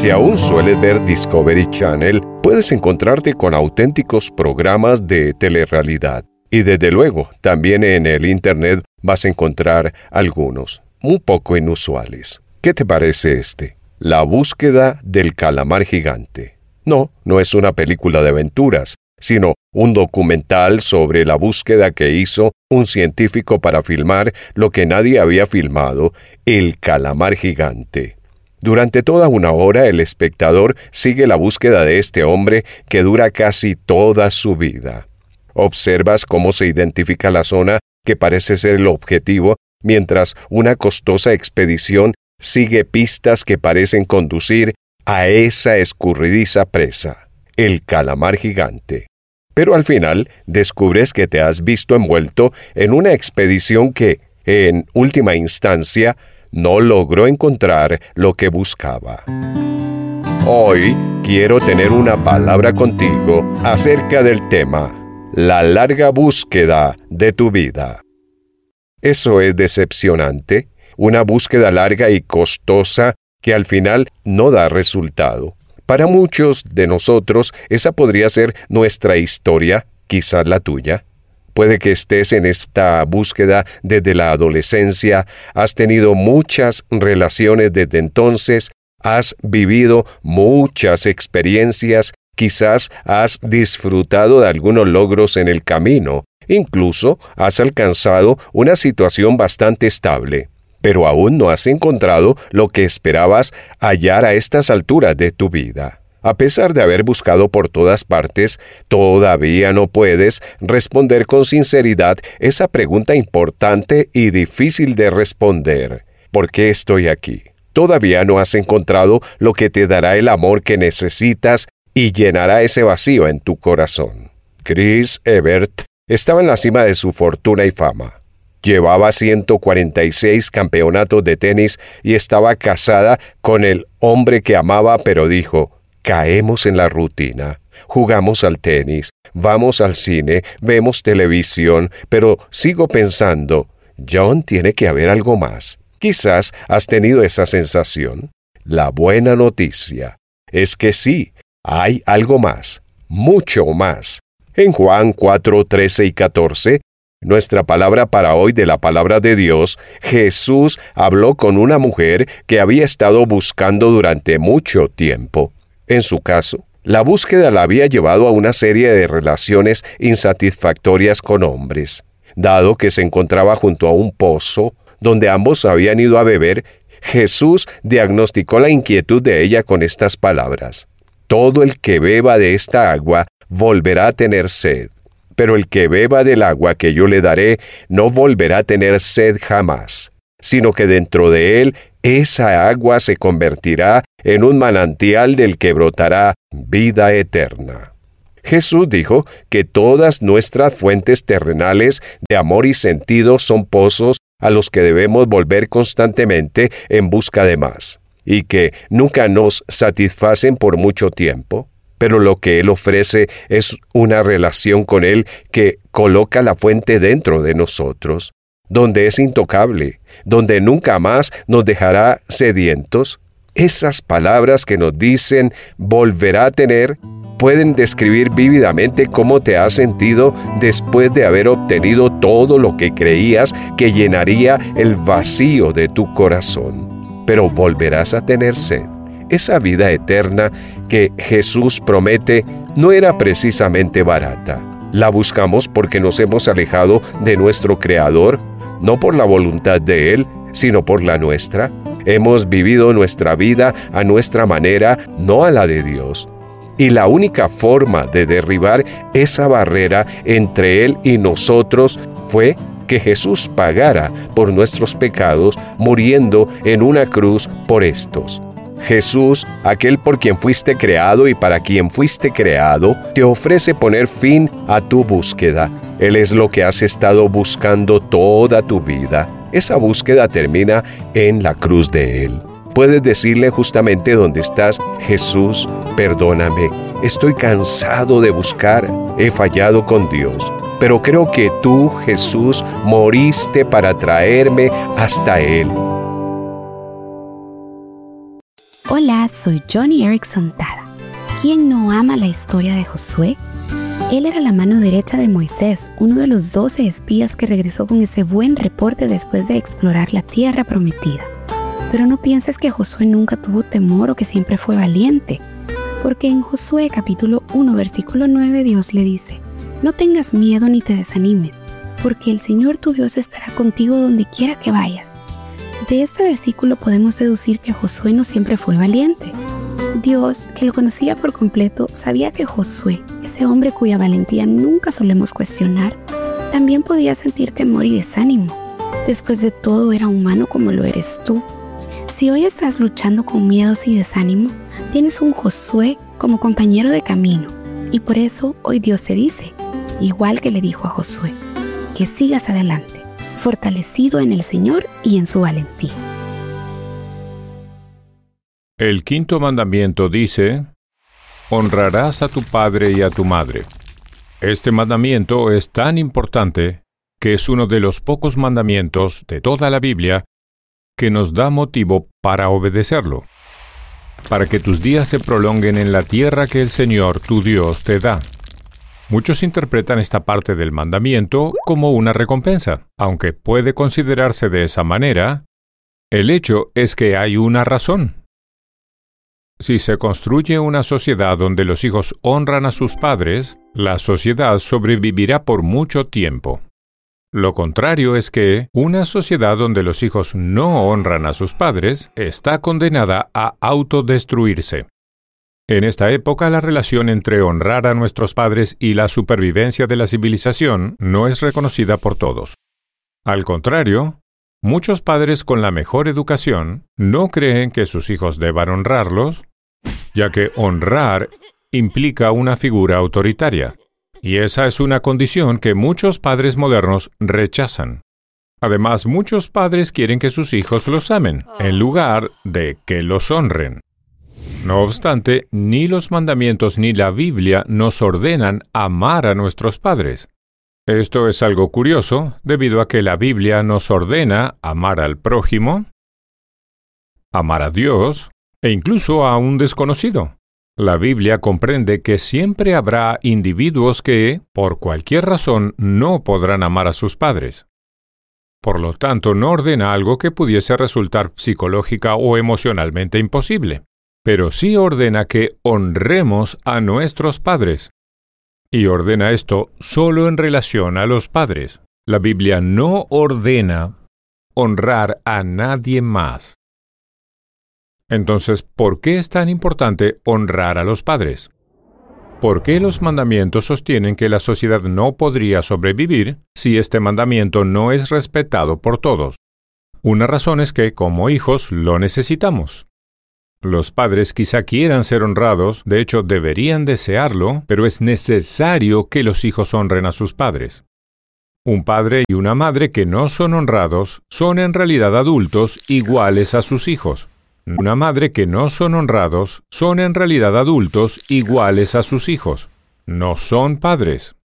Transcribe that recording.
Si aún sueles ver Discovery Channel, puedes encontrarte con auténticos programas de telerrealidad. Y desde luego, también en el Internet vas a encontrar algunos, un poco inusuales. ¿Qué te parece este? La búsqueda del calamar gigante. No es una película de aventuras, sino un documental sobre la búsqueda que hizo un científico para filmar lo que nadie había filmado, el calamar gigante. Durante toda una hora el espectador sigue la búsqueda de este hombre que dura casi toda su vida. Observas cómo se identifica la zona que parece ser el objetivo, mientras una costosa expedición sigue pistas que parecen conducir a esa escurridiza presa, el calamar gigante. Pero al final descubres que te has visto envuelto en una expedición que, en última instancia, no logró encontrar lo que buscaba. Hoy quiero tener una palabra contigo acerca del tema, la larga búsqueda de tu vida. Eso es decepcionante, una búsqueda larga y costosa que al final no da resultado. Para muchos de nosotros, esa podría ser nuestra historia, quizás la tuya. Puede que estés en esta búsqueda desde la adolescencia, has tenido muchas relaciones desde entonces, has vivido muchas experiencias, quizás has disfrutado de algunos logros en el camino, incluso has alcanzado una situación bastante estable, pero aún no has encontrado lo que esperabas hallar a estas alturas de tu vida. A pesar de haber buscado por todas partes, todavía no puedes responder con sinceridad esa pregunta importante y difícil de responder. ¿Por qué estoy aquí? Todavía no has encontrado lo que te dará el amor que necesitas y llenará ese vacío en tu corazón. Chris Evert estaba en la cima de su fortuna y fama. Llevaba 146 campeonatos de tenis y estaba casada con el hombre que amaba, pero dijo: caemos en la rutina, jugamos al tenis, vamos al cine, vemos televisión, pero sigo pensando, John, tiene que haber algo más. Quizás has tenido esa sensación. La buena noticia es que sí, hay algo más, mucho más. En Juan 4, 13 y 14, nuestra palabra para hoy de la palabra de Dios, Jesús habló con una mujer que había estado buscando durante mucho tiempo. En su caso, la búsqueda la había llevado a una serie de relaciones insatisfactorias con hombres. Dado que se encontraba junto a un pozo, donde ambos habían ido a beber, Jesús diagnosticó la inquietud de ella con estas palabras: todo el que beba de esta agua volverá a tener sed, pero el que beba del agua que yo le daré no volverá a tener sed jamás, sino que dentro de él esa agua se convertirá en un manantial del que brotará vida eterna. Jesús dijo que todas nuestras fuentes terrenales de amor y sentido son pozos a los que debemos volver constantemente en busca de más, y que nunca nos satisfacen por mucho tiempo, pero lo que Él ofrece es una relación con Él que coloca la fuente dentro de nosotros, donde es intocable, donde nunca más nos dejará sedientos. Esas palabras que nos dicen volverá a tener pueden describir vívidamente cómo te has sentido después de haber obtenido todo lo que creías que llenaría el vacío de tu corazón. Pero volverás a tener sed. Esa vida eterna que Jesús promete no era precisamente barata. La buscamos porque nos hemos alejado de nuestro Creador, no por la voluntad de Él, sino por la nuestra. Hemos vivido nuestra vida a nuestra manera, no a la de Dios. Y la única forma de derribar esa barrera entre Él y nosotros fue que Jesús pagara por nuestros pecados, muriendo en una cruz por estos. Jesús, aquel por quien fuiste creado y para quien fuiste creado, te ofrece poner fin a tu búsqueda. Él es lo que has estado buscando toda tu vida. Esa búsqueda termina en la cruz de Él. Puedes decirle justamente donde estás: Jesús, perdóname, estoy cansado de buscar, he fallado con Dios, pero creo que tú, Jesús, moriste para traerme hasta Él. Hola, soy Johnny Erickson Tada. ¿Quién no ama la historia de Josué? Él era la mano derecha de Moisés, uno de los 12 espías que regresó con ese buen reporte después de explorar la tierra prometida. Pero no pienses que Josué nunca tuvo temor o que siempre fue valiente, porque en Josué capítulo 1 versículo 9 Dios le dice: no tengas miedo ni te desanimes, porque el Señor tu Dios estará contigo donde quiera que vayas. De este versículo podemos deducir que Josué no siempre fue valiente. Dios, que lo conocía por completo, sabía que Josué, ese hombre cuya valentía nunca solemos cuestionar, también podía sentir temor y desánimo. Después de todo, era humano como lo eres tú. Si hoy estás luchando con miedos y desánimo, tienes un Josué como compañero de camino. Y por eso hoy Dios te dice, igual que le dijo a Josué, que sigas adelante, fortalecido en el Señor y en su valentía. El quinto mandamiento dice: honrarás a tu padre y a tu madre. Este mandamiento es tan importante que es uno de los pocos mandamientos de toda la Biblia que nos da motivo para obedecerlo, para que tus días se prolonguen en la tierra que el Señor tu Dios te da. Muchos interpretan esta parte del mandamiento como una recompensa. Aunque puede considerarse de esa manera, el hecho es que hay una razón. Si se construye una sociedad donde los hijos honran a sus padres, la sociedad sobrevivirá por mucho tiempo. Lo contrario es que una sociedad donde los hijos no honran a sus padres está condenada a autodestruirse. En esta época, la relación entre honrar a nuestros padres y la supervivencia de la civilización no es reconocida por todos. Al contrario, muchos padres con la mejor educación no creen que sus hijos deban honrarlos, ya que honrar implica una figura autoritaria, y esa es una condición que muchos padres modernos rechazan. Además, muchos padres quieren que sus hijos los amen, en lugar de que los honren. No obstante, ni los mandamientos ni la Biblia nos ordenan amar a nuestros padres. Esto es algo curioso, debido a que la Biblia nos ordena amar al prójimo, amar a Dios, e incluso a un desconocido. La Biblia comprende que siempre habrá individuos que, por cualquier razón, no podrán amar a sus padres. Por lo tanto, no ordena algo que pudiese resultar psicológica o emocionalmente imposible, pero sí ordena que honremos a nuestros padres. Y ordena esto solo en relación a los padres. La Biblia no ordena honrar a nadie más. Entonces, ¿por qué es tan importante honrar a los padres? ¿Por qué los mandamientos sostienen que la sociedad no podría sobrevivir si este mandamiento no es respetado por todos? Una razón es que, como hijos, lo necesitamos. Los padres quizá quieran ser honrados, de hecho deberían desearlo, pero es necesario que los hijos honren a sus padres. Un padre y una madre que no son honrados son en realidad adultos iguales a sus hijos. Una madre que no son honrados son en realidad adultos iguales a sus hijos. No son padres.